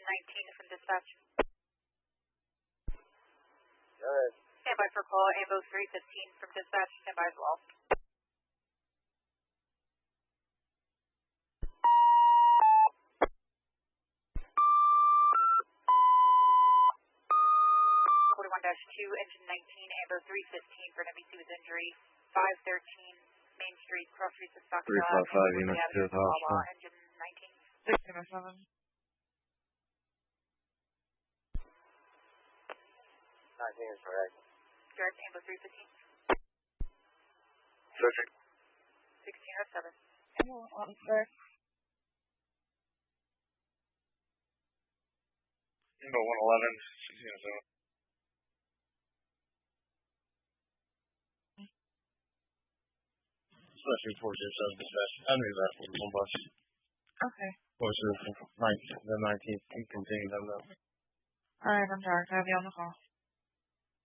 19 from dispatch. Go ahead. Stand by for call, Ambo 315 from dispatch. Stand by as well. Two, engine 19, Ambo 315 for an MEC with injury, 513 Main Street, Cross Street to Stockton. 355 units to the hospital. Engine 19. 1607. 19 is correct. Direct Ambo 315. Subject. 1607. Ambo 1, Ambo 111, 1607. Especially 407 dispatch. I knew that was one bus. Okay. Was the 19th. You continue them though. Alright, I'm sorry. I have you on the call.